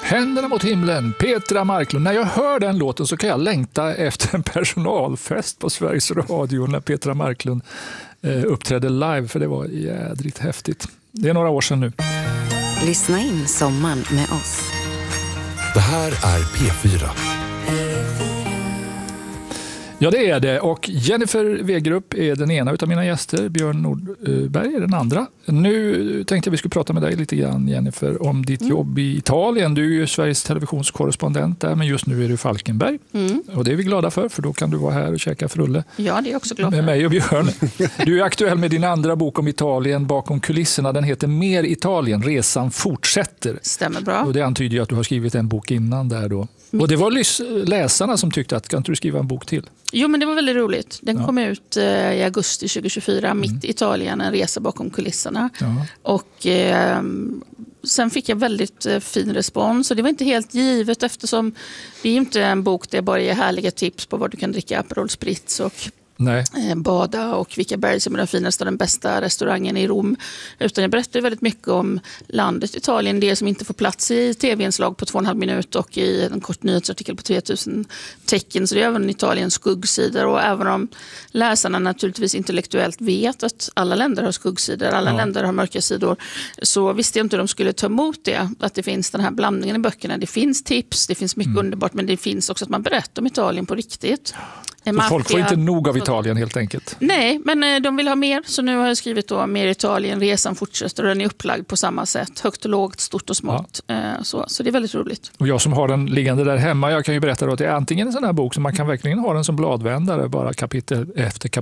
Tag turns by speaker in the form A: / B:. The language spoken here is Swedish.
A: Händerna mot himlen, Petra Marklund. När jag hör den låten så kan jag längta efter en personalfest på Sveriges Radio när Petra Marklund uppträdde live, för det var jädrigt häftigt. Det är några år sedan nu.
B: Lyssna in sommaren med oss.
C: Det här är P4.
A: Ja, det är det. Och Jennifer Wegerup är den ena av mina gäster. Björn Nordberg är den andra. Nu tänkte jag vi skulle prata med dig lite grann, Jennifer, om ditt jobb i Italien. Du är ju Sveriges televisionskorrespondent där, men just nu är du i Falkenberg. Och det är vi glada för då kan du vara här och käka frulle.
D: Ja, det är också glad för.
A: Med mig och Björn. Du är aktuell med din andra bok om Italien bakom kulisserna. Den heter Mer Italien, resan fortsätter.
D: Stämmer bra.
A: Och det antyder ju att du har skrivit en bok innan där då. Och det var läsarna som tyckte att kan inte du skriva en bok till?
D: Jo, men det var väldigt roligt. Den kom ut i augusti 2024, mitt i Italien, en resa bakom kulisserna.
A: Ja.
D: Och sen fick jag väldigt fin respons. Och det var inte helt givet eftersom det är inte en bok där jag bara ger härliga tips på vad du kan dricka Aperol Spritz och
A: Nej.
D: bada och vilka berg som är den finaste och den bästa restaurangen i Rom. Utan jag berättar väldigt mycket om landet Italien, det som inte får plats i tv-inslag på 2,5 minut och i en kort nyhetsartikel på 3000 tecken. Så det är även Italiens skuggsidor, och även om läsarna naturligtvis intellektuellt vet att alla länder har skuggsidor, alla länder har mörka sidor, så visste jag inte hur de skulle ta emot det, att det finns den här blandningen i böckerna. Det finns tips, det finns mycket underbart, men det finns också att man berättar om Italien på riktigt.
A: Folk får inte nog av Italien helt enkelt.
D: Nej, men de vill ha mer. Så nu har jag skrivit då Mer Italien, resan fortsätter, och den är upplagd på samma sätt. Högt och lågt, stort och smått. Så det är väldigt roligt.
A: Och jag som har den liggande där hemma, jag kan ju berätta då att det är antingen en sån här bok som man kan verkligen ha den som bladvändare, bara kapitel efter kapitel.